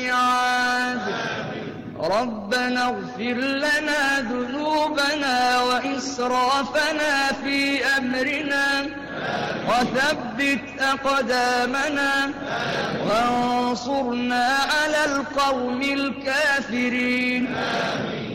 ربنا اغفر لنا ذنوبنا وإسرافنا في أمرنا وثبت أقدامنا وانصرنا على القوم الكافرين.